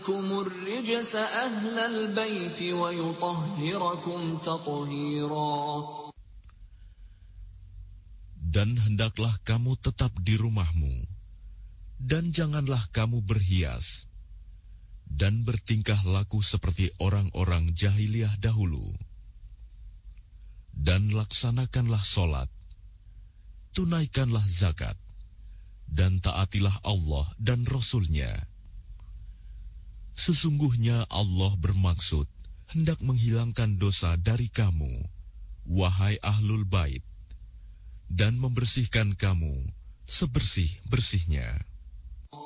عنكم الرجس أهل البيت ويطهركم تطهيرا. Dan hendaklah kamu tetap di rumahmu, dan janganlah kamu berhias, dan bertingkah laku seperti orang-orang jahiliyah dahulu. Dan laksanakanlah solat, tunaikanlah zakat, dan taatilah Allah dan Rasul-Nya. Sesungguhnya Allah bermaksud hendak menghilangkan dosa dari kamu, wahai ahlul bait, dan membersihkan kamu sebersih-bersihnya.